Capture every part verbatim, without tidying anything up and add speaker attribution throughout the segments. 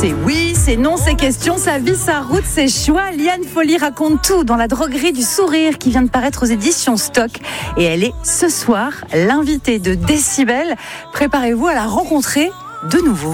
Speaker 1: C'est oui, c'est non, c'est question, sa vie, sa route, ses choix. Liane Folly raconte tout dans La droguerie du sourire qui vient de paraître aux éditions Stock. Et elle est ce soir l'invitée de Décibel. Préparez-vous à la rencontrer de nouveau.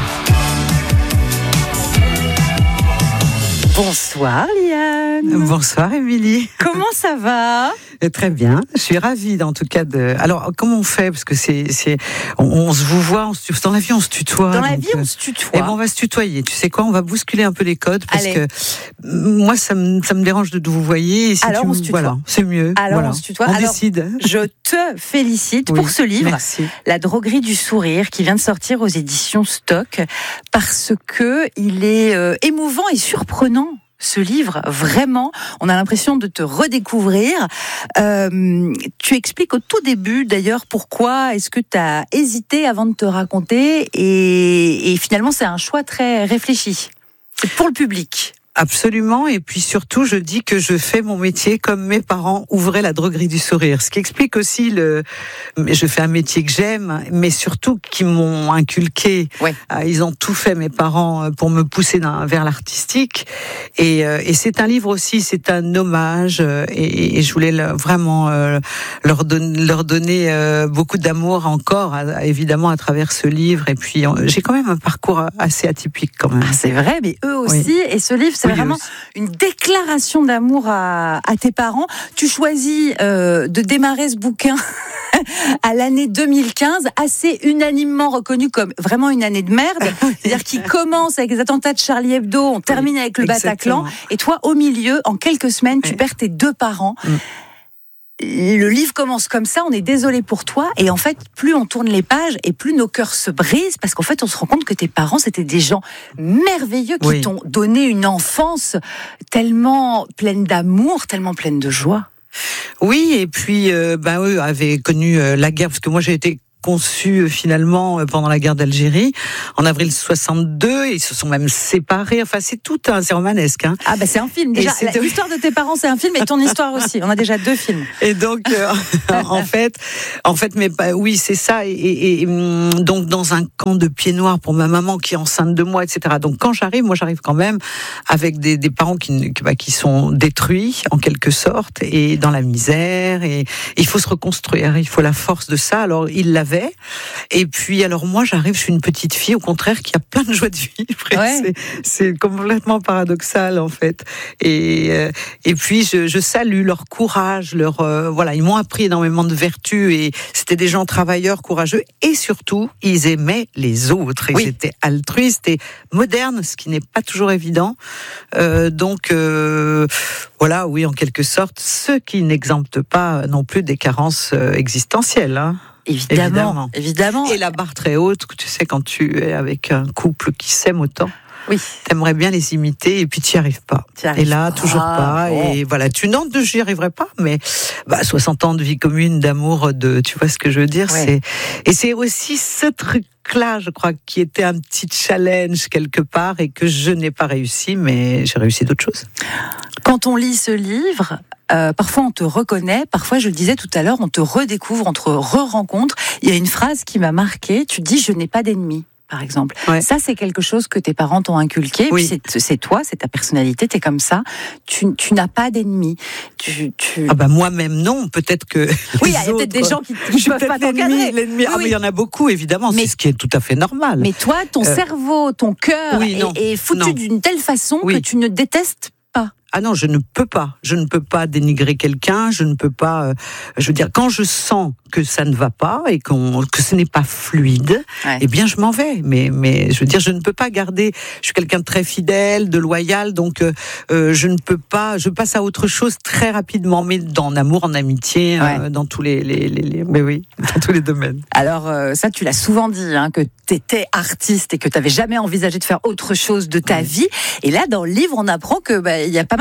Speaker 1: Bonsoir Liane.
Speaker 2: Bonsoir Émilie.
Speaker 1: Comment ça va ?
Speaker 2: Très bien, je suis ravie en tout cas de. Alors comment on fait, parce que c'est c'est on, on se vous voit, on se... dans la vie on se tutoie.
Speaker 1: Dans la
Speaker 2: donc,
Speaker 1: vie on se tutoie.
Speaker 2: Et ben on va se tutoyer. Tu sais quoi, on va bousculer un peu les codes parce
Speaker 1: Allez.
Speaker 2: que moi ça me ça me dérange de vous voyer. Et si
Speaker 1: Alors
Speaker 2: tu...
Speaker 1: on se tutoie.
Speaker 2: Voilà, c'est mieux.
Speaker 1: Alors
Speaker 2: voilà.
Speaker 1: on se tutoie.
Speaker 2: On
Speaker 1: Alors,
Speaker 2: décide.
Speaker 1: Je te félicite
Speaker 2: Oui,
Speaker 1: pour ce livre,
Speaker 2: merci.
Speaker 1: La droguerie du sourire, qui vient de sortir aux éditions Stock, parce que il est euh, émouvant et surprenant. Ce livre, vraiment, on a l'impression de te redécouvrir. Euh, tu expliques au tout début, d'ailleurs, pourquoi est-ce que tu as hésité avant de te raconter et, et finalement, c'est un choix très réfléchi. C'est pour le public.
Speaker 2: Absolument, et puis surtout, je dis que je fais mon métier comme mes parents ouvraient la droguerie du sourire, ce qui explique aussi le. Je fais un métier que j'aime, mais surtout qui m'ont inculqué.
Speaker 1: Ouais.
Speaker 2: Ils ont tout fait, mes parents, pour me pousser dans, vers l'artistique, et, et c'est un livre aussi, c'est un hommage, et, et je voulais le, vraiment euh, leur, don, leur donner euh, beaucoup d'amour encore, à, évidemment à travers ce livre. Et puis j'ai quand même un parcours assez atypique quand même.
Speaker 1: Ah, c'est vrai, mais eux aussi. Oui. Et ce livre, c'est
Speaker 2: Oui,
Speaker 1: vraiment une déclaration d'amour à, à tes parents. Tu choisis euh, de démarrer ce bouquin à l'année deux mille quinze, assez unanimement reconnu comme vraiment une année de merde. C'est-à-dire qu'il commence avec les attentats de Charlie Hebdo, on termine oui, avec le Bataclan, et toi, au milieu, en quelques semaines, tu oui. perds tes deux parents. Mm. Le livre commence comme ça, on est désolé pour toi, et en fait, plus on tourne les pages, et plus nos cœurs se brisent, parce qu'en fait, on se rend compte que tes parents, c'était des gens merveilleux qui oui. t'ont donné une enfance tellement pleine d'amour, tellement pleine de joie.
Speaker 2: Oui, et puis, euh, bah, eux avaient connu euh, la guerre, parce que moi, j'ai été conçu finalement pendant la guerre d'Algérie en avril soixante-deux, ils se sont même séparés, enfin c'est tout un, c'est romanesque hein.
Speaker 1: Ah bah c'est un film déjà, la, de... l'histoire de tes parents c'est un film et ton histoire aussi, on a déjà deux films.
Speaker 2: Et donc euh, en fait en fait mais bah, oui c'est ça, et, et, et donc dans un camp de pieds noirs pour ma maman qui est enceinte de moi, etc. Donc quand j'arrive, moi j'arrive quand même avec des, des parents qui, bah, qui sont détruits en quelque sorte et dans la misère, et il faut se reconstruire, il faut la force de ça. Alors il l'avait. Et puis, alors moi, j'arrive, je suis une petite fille, au contraire, qui a plein de joie de vivre. Ouais. C'est, c'est complètement paradoxal, en fait. Et, euh, et puis, je, je salue leur courage, leur, euh, voilà, ils m'ont appris énormément de vertus, et c'était des gens travailleurs, courageux, et surtout, ils aimaient les autres. Ils oui. étaient altruistes et modernes, ce qui n'est pas toujours évident. Euh, donc, euh, voilà, oui, en quelque sorte, ce qui n'exempte pas non plus des carences existentielles, hein.
Speaker 1: Évidemment, évidemment, évidemment.
Speaker 2: Et la barre très haute, tu sais, quand tu es avec un couple qui s'aime autant.
Speaker 1: Oui.
Speaker 2: T'aimerais bien les imiter et puis tu n'y arrives pas.
Speaker 1: Arrives
Speaker 2: et là,
Speaker 1: pas.
Speaker 2: toujours pas.
Speaker 1: Oh.
Speaker 2: Et voilà, tu n'en de j'y arriverai pas, mais bah, soixante ans de vie commune, d'amour, de, tu vois ce que je veux dire.
Speaker 1: Ouais.
Speaker 2: C'est, et c'est aussi ce truc-là, je crois, qui était un petit challenge quelque part et que je n'ai pas réussi, mais j'ai réussi d'autres choses.
Speaker 1: Quand on lit ce livre, Euh, parfois on te reconnaît, parfois je le disais tout à l'heure, on te redécouvre, on te re-rencontre. Il y a une phrase qui m'a marquée, tu dis je n'ai pas d'ennemis, par exemple. Ouais. Ça c'est quelque chose que tes parents t'ont inculqué, oui. puis c'est, c'est toi, c'est ta personnalité, t'es comme ça, tu, tu n'as pas d'ennemis. Tu, tu...
Speaker 2: Ah bah moi-même non, peut-être que
Speaker 1: oui, il y a autres, peut-être des gens qui ne peuvent pas t'encadrer.
Speaker 2: L'ennemi, oui, ah, oui. mais il y en a beaucoup évidemment, mais, c'est ce qui est tout à fait normal.
Speaker 1: Mais toi, ton euh... cerveau, ton cœur
Speaker 2: oui,
Speaker 1: est, est foutu non. d'une telle façon oui. que tu ne détestes pas.
Speaker 2: Ah non, je ne peux pas. Je ne peux pas dénigrer quelqu'un. Je ne peux pas. Euh, je veux dire, quand je sens que ça ne va pas et qu'on, que ce n'est pas fluide, ouais. eh bien, je m'en vais. Mais, mais, je veux dire, je ne peux pas garder. Je suis quelqu'un de très fidèle, de loyal, donc euh, euh, je ne peux pas. Je passe à autre chose très rapidement, mais dans l'amour, en amitié, ouais. euh, dans tous les, les, les, les, mais oui, dans tous les domaines.
Speaker 1: Alors euh, ça, tu l'as souvent dit, hein, que tu étais artiste et que tu n'avais jamais envisagé de faire autre chose de ta ouais. vie. Et là, dans le livre, on apprend que bah, il y a pas mal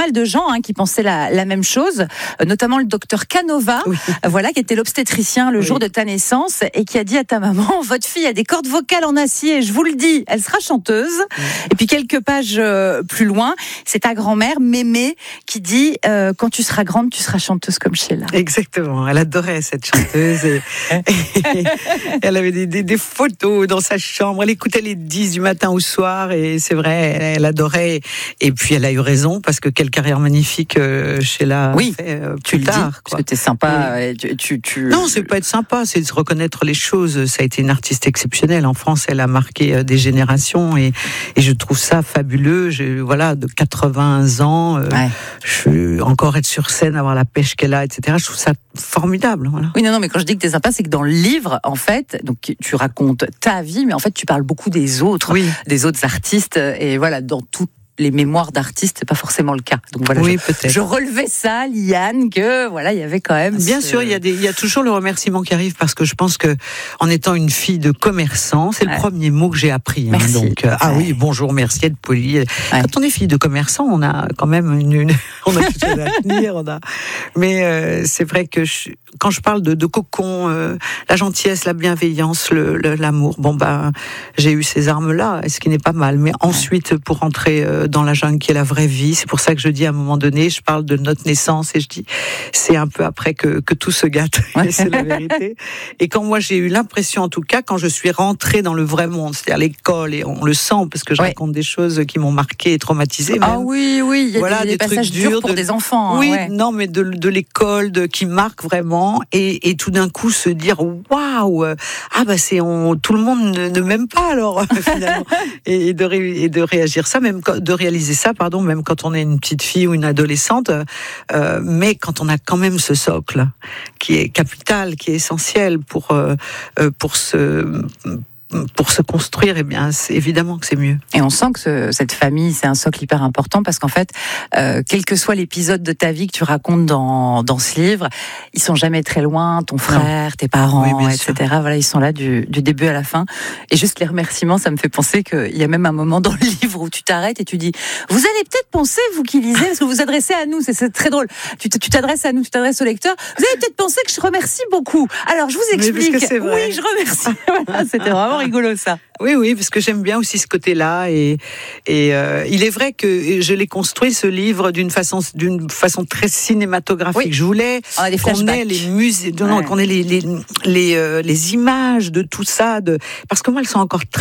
Speaker 1: mal de gens hein, qui pensaient la, la même chose, notamment le docteur Canova, oui. voilà, qui était l'obstétricien le oui. jour de ta naissance et qui a dit à ta maman, votre fille a des cordes vocales en acier, je vous le dis, elle sera chanteuse. Oui. Et puis quelques pages euh, plus loin, c'est ta grand-mère, Mémé, qui dit, euh, quand tu seras grande, tu seras chanteuse comme Sheila.
Speaker 2: Exactement, elle adorait cette chanteuse et, et elle avait des, des, des photos dans sa chambre, elle écoutait les dix du matin au soir et c'est vrai, elle, elle adorait. Et puis elle a eu raison parce que quelle carrière magnifique euh, Sheila
Speaker 1: oui,
Speaker 2: a fait euh,
Speaker 1: tu
Speaker 2: plus tard.
Speaker 1: Le dis, parce que t'es sympa. Et tu, tu, tu...
Speaker 2: Non, c'est pas être sympa, c'est de reconnaître les choses. Ça a été une artiste exceptionnelle. En France, elle a marqué des générations et, et je trouve ça fabuleux. Je, voilà, de quatre-vingts ans, euh, ouais. je, encore être sur scène, avoir la pêche qu'elle a, et cetera. Je trouve ça formidable. Voilà.
Speaker 1: Oui, non, non, mais quand je dis que t'es sympa, c'est que dans le livre, en fait, donc tu racontes ta vie, mais en fait, tu parles beaucoup des autres, oui. des autres artistes, et voilà, dans tout. Les mémoires d'artistes, c'est pas forcément le cas. Donc voilà,
Speaker 2: oui,
Speaker 1: je,
Speaker 2: peut-être.
Speaker 1: je relevais ça, Liane, que voilà, il y avait quand même.
Speaker 2: Bien
Speaker 1: ce...
Speaker 2: sûr, il y a des, il y a toujours le remerciement qui arrive parce que je pense que, en étant une fille de commerçant, c'est ouais. le premier mot que j'ai appris.
Speaker 1: Merci.
Speaker 2: Hein, donc, euh, ah ouais. oui, bonjour, merci, être poli. Ouais. Quand on est fille de commerçant, on a quand même une, une on a quelque chose à tenir, on a. Mais euh, c'est vrai que je, quand je parle de, de cocon, euh, la gentillesse, la bienveillance, le, le, l'amour, bon ben, j'ai eu ces armes-là, ce qui n'est pas mal. Mais ouais. ensuite, pour entrer euh, dans la jungle qui est la vraie vie. C'est pour ça que je dis à un moment donné, je parle de notre naissance et je dis, c'est un peu après que, que tout se gâte. Ouais. C'est la vérité. Et quand moi j'ai eu l'impression, en tout cas, quand je suis rentrée dans le vrai monde, c'est-à-dire l'école, et on le sent parce que je ouais. raconte des choses qui m'ont marquée et traumatisée. Même.
Speaker 1: Ah oui, oui, il y a voilà, des, des, des passages durs, durs pour de, des enfants.
Speaker 2: Oui,
Speaker 1: hein, ouais.
Speaker 2: non, mais de, de l'école, de, qui marque vraiment, et, et tout d'un coup se dire, waouh, ah bah c'est on, tout le monde ne, ne m'aime pas alors finalement, et, et, de, et de réagir ça, même de réaliser ça, pardon, même quand on est une petite fille ou une adolescente, euh, mais quand on a quand même ce socle qui est capital, qui est essentiel pour euh, pour se pour se construire, eh bien, c'est évidemment que c'est mieux.
Speaker 1: Et on sent que ce, cette famille, c'est un socle hyper important parce qu'en fait, euh, quel que soit l'épisode de ta vie que tu racontes dans, dans ce livre, ils sont jamais très loin, ton frère, non. tes parents, oui, et cetera. Sûr. Voilà, ils sont là du, du début à la fin. Et juste les remerciements, ça me fait penser qu'il y a même un moment dans le livre où tu t'arrêtes et tu dis, vous allez peut-être penser, vous qui lisez, parce que vous vous adressez à nous, c'est, c'est très drôle. Tu, tu t'adresses à nous, tu t'adresses au lecteur. Vous allez peut-être penser que je remercie beaucoup. Alors, je vous explique.
Speaker 2: Oui,
Speaker 1: je remercie. Voilà, c'était vraiment rigolo ça.
Speaker 2: Oui, oui, parce que j'aime bien aussi ce côté-là et et euh, il est vrai que je l'ai construit ce livre d'une façon d'une façon très cinématographique. Oui. Je voulais qu'on ait les musées, non, ouais. qu'on ait les les les, euh, les images de tout ça, de parce que moi elles sont encore très